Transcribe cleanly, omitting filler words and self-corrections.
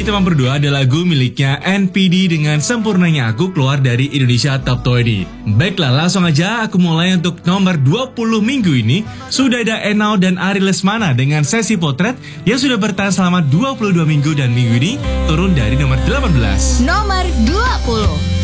Kita Berdua ada lagu miliknya NPD dengan Sempurnanya Aku keluar dari Indonesia Top 20. Baiklah, langsung aja aku mulai untuk nomor 20 minggu ini. Sudah ada Enau dan Ari Lesmana dengan Sesi Potret yang sudah bertahan selama 22 minggu dan minggu ini turun dari nomor 18. Nomor 20.